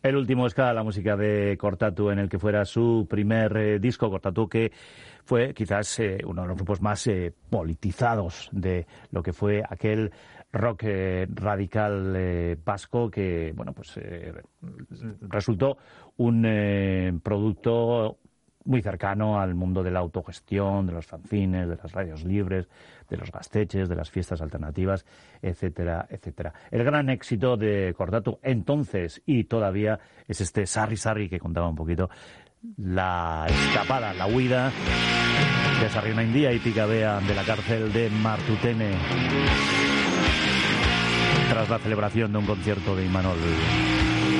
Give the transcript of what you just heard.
El último ska, la música de Kortatu, en el que fuera su primer disco. Kortatu, que fue quizás uno de los grupos más politizados de lo que fue aquel rock radical vasco, que bueno, pues resultó un producto muy cercano al mundo de la autogestión, de los fanzines, de las radios libres, de los gasteches, de las fiestas alternativas, etcétera, etcétera. El gran éxito de Kortatu entonces y todavía es este Sarri Sarri, que contaba un poquito la escapada, la huida de Sarrinaindía y Picabea de la cárcel de Martutene tras la celebración de un concierto de Imanol.